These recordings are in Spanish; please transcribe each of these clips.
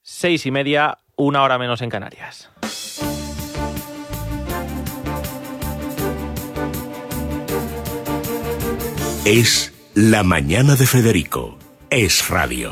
6:30, 1 hora menos en Canarias. Es La Mañana de Federico. Es radio.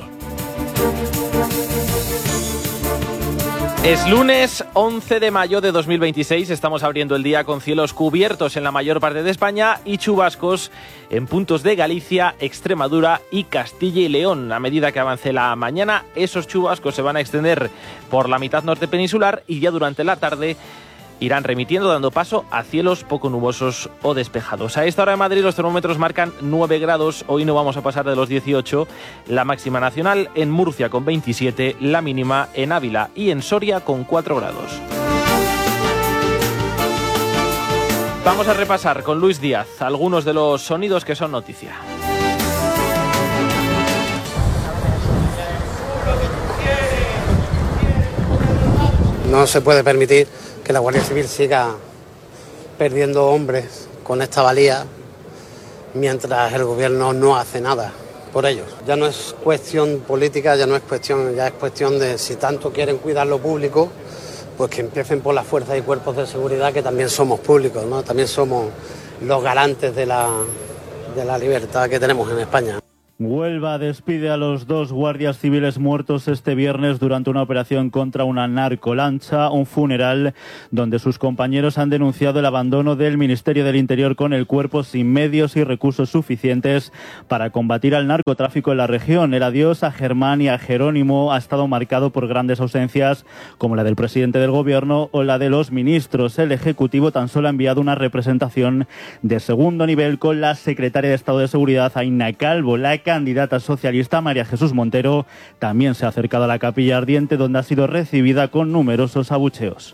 Es lunes 11 de mayo de 2026, estamos abriendo el día con cielos cubiertos en la mayor parte de España y chubascos en puntos de Galicia, Extremadura y Castilla y León. A medida que avance la mañana, esos chubascos se van a extender por la mitad norte peninsular y ya durante la tarde irán remitiendo, dando paso a cielos poco nubosos o despejados. A esta hora en Madrid los termómetros marcan 9 grados, hoy no vamos a pasar de los 18, la máxima nacional en Murcia con 27, la mínima en Ávila y en Soria con 4 grados. Vamos a repasar con Luis Díaz algunos de los sonidos que son noticia. No se puede permitir que la Guardia Civil siga perdiendo hombres con esta valía mientras el gobierno no hace nada por ellos. Ya no es cuestión política, ya es cuestión de si tanto quieren cuidar lo público, pues que empiecen por las fuerzas y cuerpos de seguridad, que también somos públicos, ¿no? También somos los garantes de la libertad que tenemos en España. Huelva despide a los 2 guardias civiles muertos este viernes durante una operación contra una narcolancha, un funeral donde sus compañeros han denunciado el abandono del Ministerio del Interior con el cuerpo sin medios y recursos suficientes para combatir al narcotráfico en la región. El adiós a Germán y a Jerónimo ha estado marcado por grandes ausencias como la del presidente del gobierno o la de los ministros. El Ejecutivo tan solo ha enviado una representación de segundo nivel con la secretaria de Estado de Seguridad, Aina Calvo. La candidata socialista María Jesús Montero también se ha acercado a la Capilla Ardiente, donde ha sido recibida con numerosos abucheos.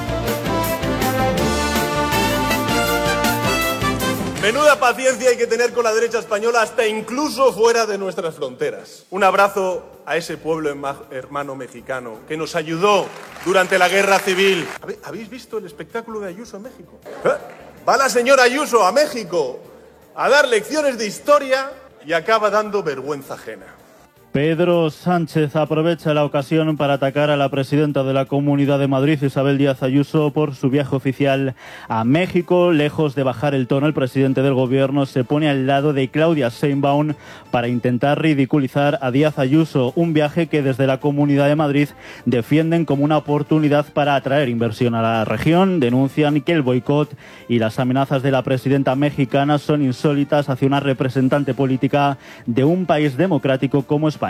Menuda paciencia hay que tener con la derecha española, hasta incluso fuera de nuestras fronteras. Un abrazo a ese pueblo hermano mexicano que nos ayudó durante la guerra civil. ¿Habéis visto el espectáculo de Ayuso en México? Va la señora Ayuso a México a dar lecciones de historia y acaba dando vergüenza ajena. Pedro Sánchez aprovecha la ocasión para atacar a la presidenta de la Comunidad de Madrid, Isabel Díaz Ayuso, por su viaje oficial a México. Lejos de bajar el tono, el presidente del gobierno se pone al lado de Claudia Sheinbaum para intentar ridiculizar a Díaz Ayuso, un viaje que desde la Comunidad de Madrid defienden como una oportunidad para atraer inversión a la región. Denuncian que el boicot y las amenazas de la presidenta mexicana son insólitas hacia una representante política de un país democrático como España.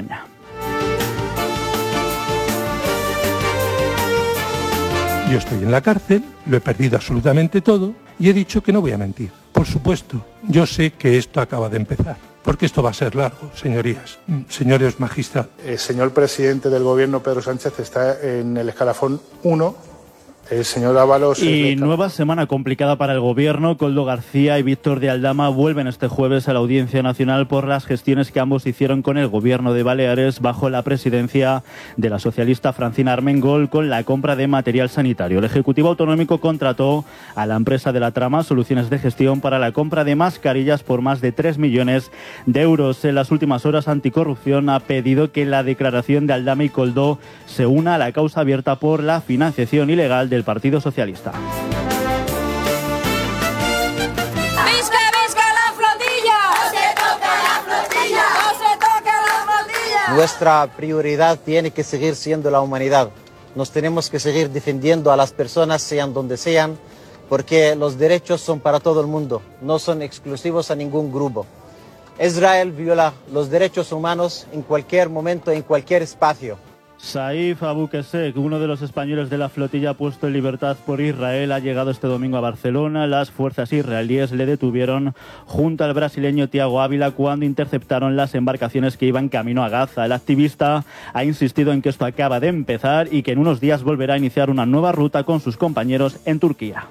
Yo estoy en la cárcel, lo he perdido absolutamente todo y he dicho que no voy a mentir. Por supuesto, yo sé que esto acaba de empezar, porque esto va a ser largo, señorías, señores magistrados. El señor presidente del gobierno, Pedro Sánchez, está en el escalafón 1. El señor Ábalos... Y nueva semana complicada para el gobierno. Koldo García y Víctor de Aldama vuelven este jueves a la Audiencia Nacional por las gestiones que ambos hicieron con el gobierno de Baleares bajo la presidencia de la socialista Francina Armengol con la compra de material sanitario. El Ejecutivo Autonómico contrató a la empresa de la trama Soluciones de Gestión para la compra de mascarillas por más de 3 millones de euros. En las últimas horas, Anticorrupción ha pedido que la declaración de Aldama y Koldo se una a la causa abierta por la financiación ilegal del Partido Socialista. ¡Visca, visca la flotilla! ¡No se toca la flotilla! ¡No se toca la flotilla! Nuestra prioridad tiene que seguir siendo la humanidad. Nos tenemos que seguir defendiendo a las personas, sean donde sean, porque los derechos son para todo el mundo, no son exclusivos a ningún grupo. Israel viola los derechos humanos en cualquier momento, en cualquier espacio. Saif Aboukhessek, uno de los españoles de la flotilla puesto en libertad por Israel, ha llegado este domingo a Barcelona. Las fuerzas israelíes le detuvieron junto al brasileño Thiago Ávila cuando interceptaron las embarcaciones que iban camino a Gaza. El activista ha insistido en que esto acaba de empezar y que en unos días volverá a iniciar una nueva ruta con sus compañeros en Turquía.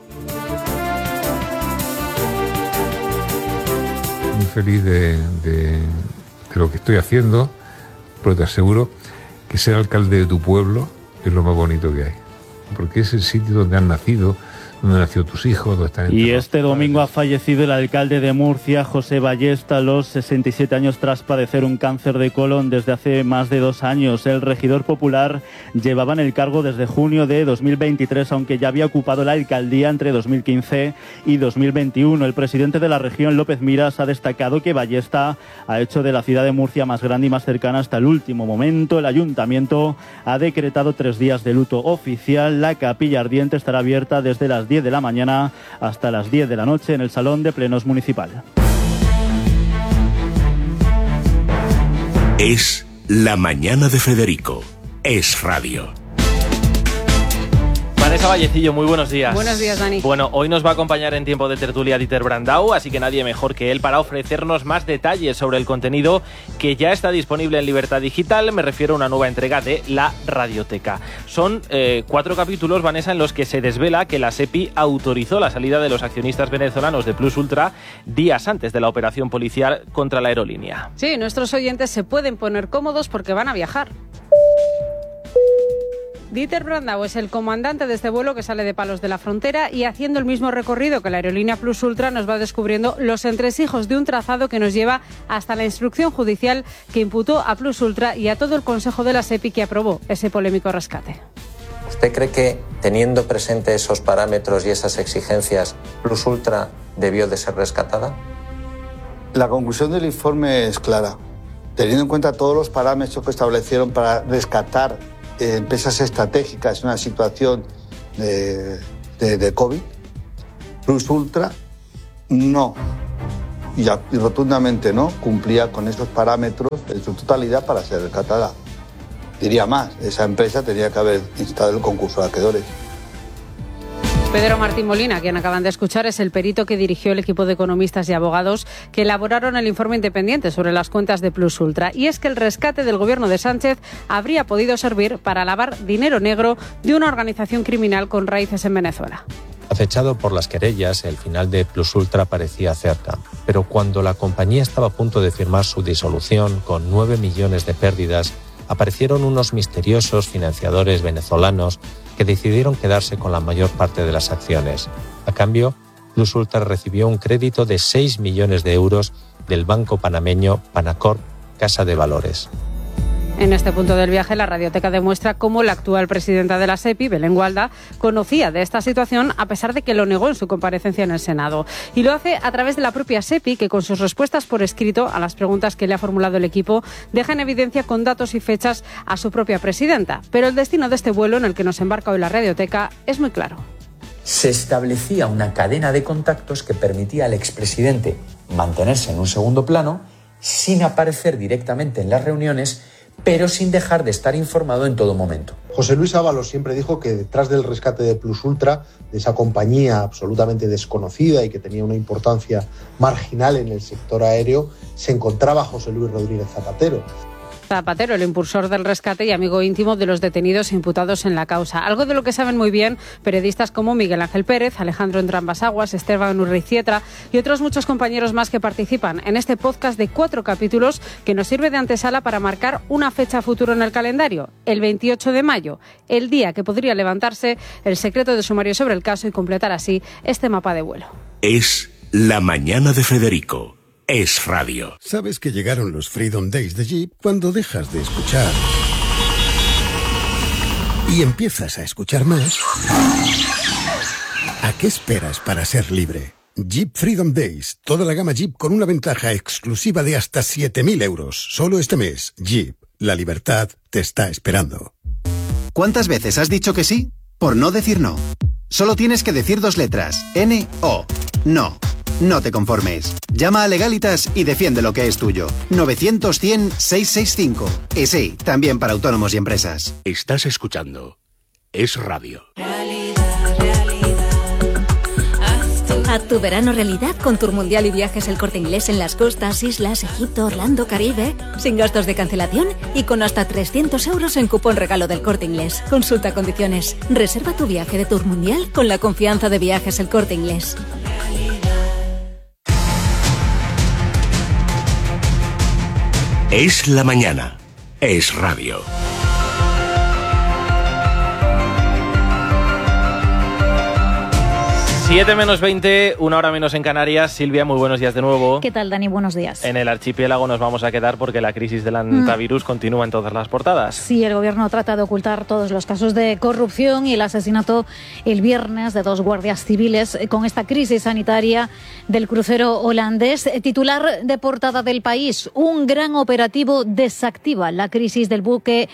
Muy feliz de lo que estoy haciendo, pero te aseguro que ser alcalde de tu pueblo es lo más bonito que hay, porque es el sitio donde has nacido, dónde han nacido tus hijos, dónde están Y este domingo ha fallecido el alcalde de Murcia, José Ballesta, a los 67 años tras padecer un cáncer de colon desde hace más de 2 años. El regidor popular llevaba en el cargo desde junio de 2023, aunque ya había ocupado la alcaldía entre 2015 y 2021. El presidente de la región, López Miras, ha destacado que Ballesta ha hecho de la ciudad de Murcia más grande y más cercana hasta el último momento. El ayuntamiento ha decretado 3 días de luto oficial. La capilla ardiente estará abierta desde las 10 de la mañana hasta las 10 de la noche en el Salón de Plenos Municipal. Es la mañana de Federico. Es radio. Vanessa Vallecillo, muy buenos días. Buenos días, Dani. Bueno, hoy nos va a acompañar en tiempo de tertulia Dieter Brandau, así que nadie mejor que él para ofrecernos más detalles sobre el contenido que ya está disponible en Libertad Digital. Me refiero a una nueva entrega de La Radioteca. Son 4 capítulos, Vanessa, en los que se desvela que la SEPI autorizó la salida de los accionistas venezolanos de Plus Ultra días antes de la operación policial contra la aerolínea. Sí, nuestros oyentes se pueden poner cómodos porque van a viajar. Dieter Brandau es el comandante de este vuelo que sale de Palos de la Frontera y haciendo el mismo recorrido que la aerolínea Plus Ultra nos va descubriendo los entresijos de un trazado que nos lleva hasta la instrucción judicial que imputó a Plus Ultra y a todo el Consejo de la SEPI que aprobó ese polémico rescate. ¿Usted cree que, teniendo presente esos parámetros y esas exigencias, Plus Ultra debió de ser rescatada? La conclusión del informe es clara. Teniendo en cuenta todos los parámetros que establecieron para rescatar empresas estratégicas en una situación de COVID, Plus Ultra no, y rotundamente no, cumplía con esos parámetros en su totalidad para ser rescatada. Diría más, esa empresa tenía que haber instado el concurso de acreedores. Pedro Martín Molina, quien acaban de escuchar, es el perito que dirigió el equipo de economistas y abogados que elaboraron el informe independiente sobre las cuentas de Plus Ultra. Y es que el rescate del gobierno de Sánchez habría podido servir para lavar dinero negro de una organización criminal con raíces en Venezuela. Acechado por las querellas, el final de Plus Ultra parecía cerca. Pero cuando la compañía estaba a punto de firmar su disolución con 9 millones de pérdidas, aparecieron unos misteriosos financiadores venezolanos que decidieron quedarse con la mayor parte de las acciones. A cambio, Plus Ultra recibió un crédito de 6 millones de euros del banco panameño Panacorp Casa de Valores. En este punto del viaje, la Radioteca demuestra cómo la actual presidenta de la SEPI, Belén Gualda, conocía de esta situación a pesar de que lo negó en su comparecencia en el Senado. Y lo hace a través de la propia SEPI, que con sus respuestas por escrito a las preguntas que le ha formulado el equipo, deja en evidencia con datos y fechas a su propia presidenta. Pero el destino de este vuelo en el que nos embarca hoy la Radioteca es muy claro. Se establecía una cadena de contactos que permitía al expresidente mantenerse en un segundo plano sin aparecer directamente en las reuniones, pero sin dejar de estar informado en todo momento. José Luis Ábalos siempre dijo que detrás del rescate de Plus Ultra, de esa compañía absolutamente desconocida y que tenía una importancia marginal en el sector aéreo, se encontraba José Luis Rodríguez Zapatero. Zapatero, el impulsor del rescate y amigo íntimo de los detenidos imputados en la causa. Algo de lo que saben muy bien periodistas como Miguel Ángel Pérez, Alejandro Entrambas-Aguas, Esteban Urrizietra y otros muchos compañeros más que participan en este podcast de 4 capítulos que nos sirve de antesala para marcar una fecha futuro en el calendario, el 28 de mayo, el día que podría levantarse el secreto de sumario sobre el caso y completar así este mapa de vuelo. Es la mañana de Federico. Es radio. Sabes que llegaron los Freedom Days de Jeep cuando dejas de escuchar y empiezas a escuchar más. ¿A qué esperas para ser libre? Jeep Freedom Days. Toda la gama Jeep con una ventaja exclusiva de hasta 7.000 euros. Solo este mes. Jeep. La libertad te está esperando. ¿Cuántas veces has dicho que sí? Por no decir no. Solo tienes que decir 2 letras. N-O. No. No te conformes. Llama a Legalitas y defiende lo que es tuyo. 900-100-665. Y sí, también para autónomos y empresas. Estás escuchando Es Radio. Haz tu verano realidad con Tour Mundial y Viajes El Corte Inglés en las costas, islas, Egipto, Orlando, Caribe. Sin gastos de cancelación y con hasta 300 euros en cupón regalo del Corte Inglés. Consulta condiciones. Reserva tu viaje de Tour Mundial con la confianza de Viajes El Corte Inglés. Es la mañana. Es radio. 7 menos 20, una hora menos en Canarias. Silvia, muy buenos días de nuevo. ¿Qué tal, Dani? Buenos días. En el archipiélago nos vamos a quedar porque la crisis del antivirus continúa en todas las portadas. Sí, el gobierno trata de ocultar todos los casos de corrupción y el asesinato el viernes de 2 guardias civiles con esta crisis sanitaria del crucero holandés. Titular de portada del País: un gran operativo desactiva la crisis del buque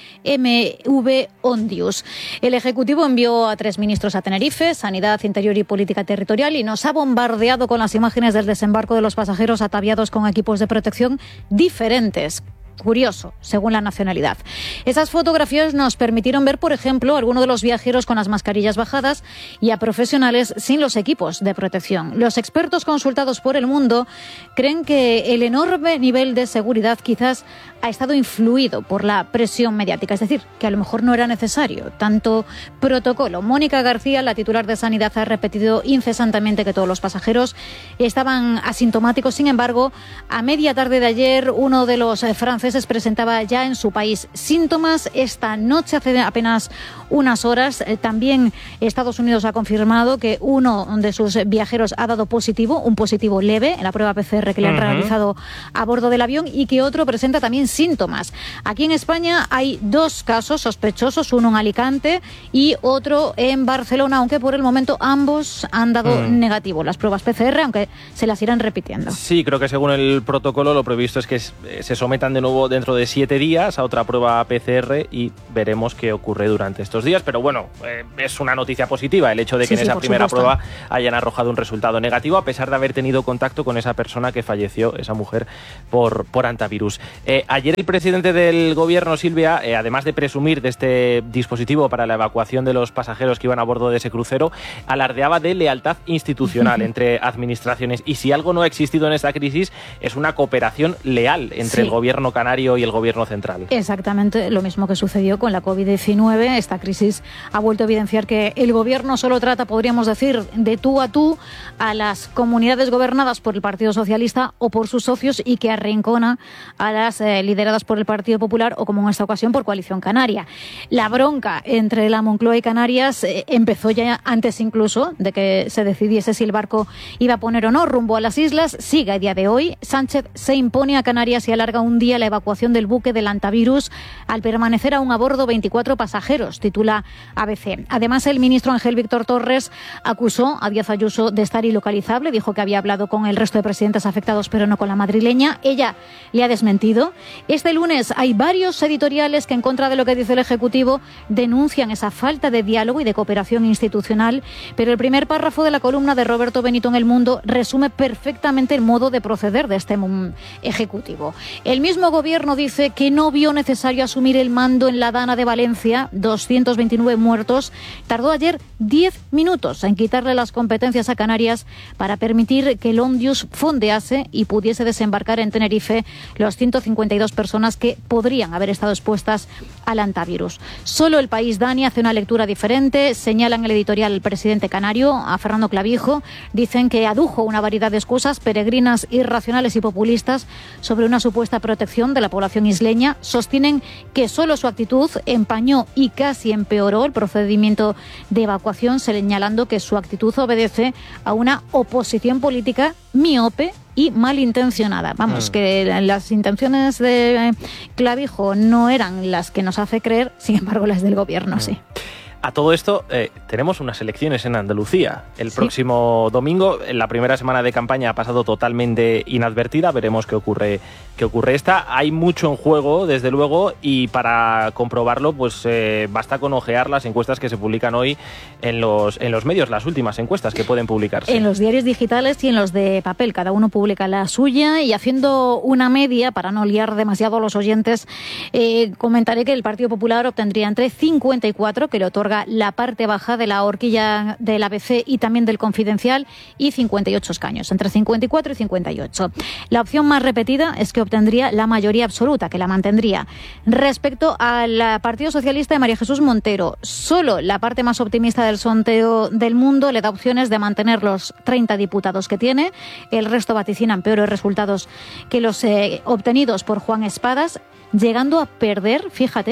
MV Ondius. El Ejecutivo envió a 3 ministros a Tenerife, Sanidad, Interior y Política Territorial, y nos ha bombardeado con las imágenes del desembarco de los pasajeros ataviados con equipos de protección diferentes. Curioso, según la nacionalidad. Esas fotografías nos permitieron ver, por ejemplo, a algunos de los viajeros con las mascarillas bajadas y a profesionales sin los equipos de protección. Los expertos consultados por El Mundo creen que el enorme nivel de seguridad quizás ha estado influido por la presión mediática, es decir, que a lo mejor no era necesario tanto protocolo. Mónica García, la titular de Sanidad, ha repetido incesantemente que todos los pasajeros estaban asintomáticos. Sin embargo, a media tarde de ayer, uno de los franceses presentaba ya en su país síntomas. Esta noche, hace apenas unas horas, también Estados Unidos ha confirmado que uno de sus viajeros ha dado positivo, un positivo leve en la prueba PCR que le han realizado a bordo del avión, y que otro presenta también síntomas. Aquí en España hay 2 casos sospechosos, uno en Alicante y otro en Barcelona, aunque por el momento ambos han dado negativo las pruebas PCR, aunque se las irán repitiendo. Sí, creo que según el protocolo lo previsto es que se sometan de nuevo dentro de 7 días a otra prueba PCR y veremos qué ocurre durante estos días. Pero bueno, es una noticia positiva el hecho de que en esa primera prueba hayan arrojado un resultado negativo, a pesar de haber tenido contacto con esa persona que falleció, esa mujer, por antivirus. Ayer el presidente del gobierno, Silvia, además de presumir de este dispositivo para la evacuación de los pasajeros que iban a bordo de ese crucero, alardeaba de lealtad institucional entre administraciones. Y si algo no ha existido en esta crisis es una cooperación leal entre el gobierno canario y el gobierno central. Exactamente lo mismo que sucedió con la COVID-19. Esta crisis ha vuelto a evidenciar que el gobierno solo trata, podríamos decir, de tú a tú a las comunidades gobernadas por el Partido Socialista o por sus socios, y que arrincona a las lideradas por el Partido Popular o, como en esta ocasión, por Coalición Canaria. La bronca entre la Moncloa y Canarias empezó ya antes incluso de que se decidiese si el barco iba a poner o no rumbo a las islas. Sigue a día de hoy. Sánchez se impone a Canarias y alarga un día la evacuación del buque del antivirus al permanecer aún a bordo 24 pasajeros, titula ABC. Además, el ministro Ángel Víctor Torres acusó a Díaz Ayuso de estar ilocalizable. Dijo que había hablado con el resto de presidentes afectados, pero no con la madrileña. Ella le ha desmentido. Este lunes hay varios editoriales que, en contra de lo que dice el Ejecutivo, denuncian esa falta de diálogo y de cooperación institucional, pero el primer párrafo de la columna de Roberto Benito en El Mundo resume perfectamente el modo de proceder de este Ejecutivo. El mismo gobierno dice que no vio necesario asumir el mando en la Dana de Valencia, 229 muertos. Tardó ayer 10 minutos en quitarle las competencias a Canarias para permitir que el Ondius fondease y pudiese desembarcar en Tenerife los 152 personas que podrían haber estado expuestas al antivirus. Solo El País, Dani, hace una lectura diferente. Señalan el editorial el presidente canario, a Fernando Clavijo. Dicen que adujo una variedad de excusas peregrinas, irracionales y populistas sobre una supuesta protección de la población isleña. Sostienen que solo su actitud empañó y casi empeoró el procedimiento de evacuación, señalando que su actitud obedece a una oposición política miope y malintencionada. Vamos, que las intenciones de Clavijo no eran las que nos hace creer, sin embargo las del gobierno sí. A todo esto, tenemos unas elecciones en Andalucía el próximo domingo. En la primera semana de campaña ha pasado totalmente inadvertida. Veremos qué ocurre esta. Hay mucho en juego, desde luego, y para comprobarlo, pues basta con ojear las encuestas que se publican hoy en los medios, las últimas encuestas que pueden publicarse. En los diarios digitales y en los de papel. Cada uno publica la suya, y haciendo una media, para no liar demasiado a los oyentes, comentaré que el Partido Popular obtendría entre 54, que le otorga la parte baja de la horquilla del ABC y también del Confidencial, y 58 escaños, entre 54 y 58. La opción más repetida es que obtendría la mayoría absoluta, que la mantendría. Respecto al Partido Socialista de María Jesús Montero, solo la parte más optimista del sondeo del Mundo le da opciones de mantener los 30 diputados que tiene. El resto vaticinan peores resultados que los obtenidos por Juan Espadas, llegando a perder, fíjate,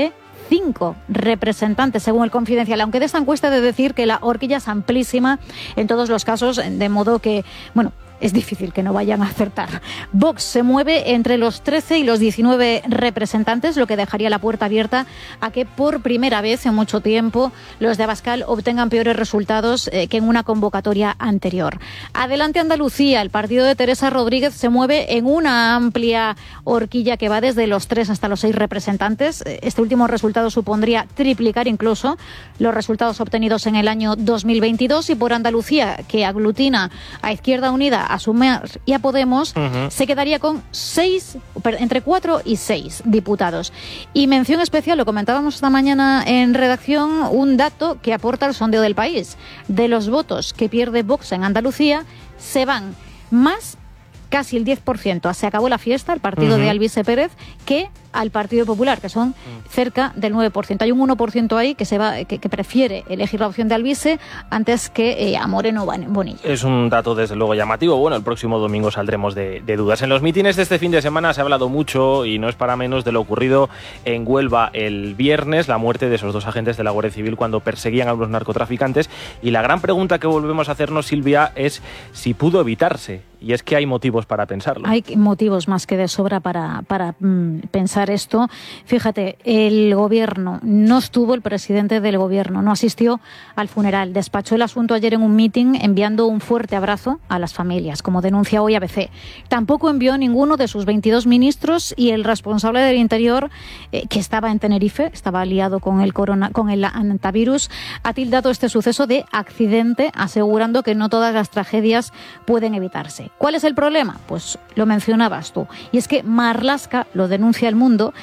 5 representantes, según el Confidencial, aunque de esta encuesta he de decir que la horquilla es amplísima en todos los casos, de modo que, bueno, es difícil que no vayan a acertar. Vox se mueve entre los 13 y los 19 representantes, lo que dejaría la puerta abierta a que por primera vez en mucho tiempo los de Abascal obtengan peores resultados que en una convocatoria anterior. Adelante Andalucía, el partido de Teresa Rodríguez se mueve en una amplia horquilla que va desde los 3 hasta los 6 representantes. Este último resultado supondría triplicar incluso los resultados obtenidos en el año 2022, y por Andalucía, que aglutina a Izquierda Unida, a Sumar y a Podemos, se quedaría con entre 4 y 6 diputados. Y mención especial, lo comentábamos esta mañana en redacción, un dato que aporta el sondeo del País. De los votos que pierde Vox en Andalucía, se van más, casi el 10%. Se acabó la fiesta, el partido de Alvise Pérez, que al Partido Popular, que son cerca del 9%. Hay un 1% ahí que prefiere elegir la opción de Alvise antes que a Moreno Bonilla. Es un dato desde luego llamativo. Bueno, el próximo domingo saldremos de dudas. En los mítines de este fin de semana se ha hablado mucho, y no es para menos, de lo ocurrido en Huelva el viernes, la muerte de esos 2 agentes de la Guardia Civil cuando perseguían a unos narcotraficantes. Y la gran pregunta que volvemos a hacernos, Silvia, es si pudo evitarse. Y es que hay motivos para pensarlo. Hay motivos más que de sobra para pensar esto. Fíjate, el gobierno no estuvo, el presidente del gobierno no asistió al funeral. Despachó el asunto ayer en un mitin enviando un fuerte abrazo a las familias, como denuncia hoy ABC. Tampoco envió ninguno de sus 22 ministros, y el responsable del Interior, que estaba en Tenerife, estaba liado con el antivirus, ha tildado este suceso de accidente, asegurando que no todas las tragedias pueden evitarse. ¿Cuál es el problema? Pues lo mencionabas tú, y es que Marlaska, lo denuncia El Mundo,